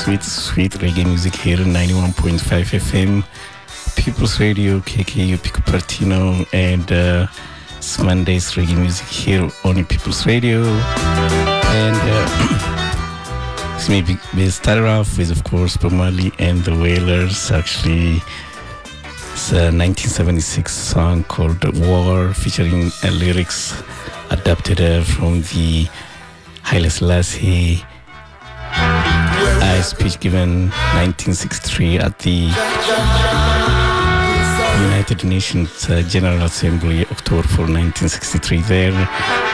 sweet reggae music here, 91.5 FM, People's Radio, KKU Picopertino, and it's Monday's reggae music here on People's Radio. And so maybe we started off with, of course, Bob Marley and the Wailers. Actually, it's a 1976 song called War, featuring lyrics adapted from the Haile Selassie speech given 1963 at the United Nations General Assembly, October 4, 1963 there.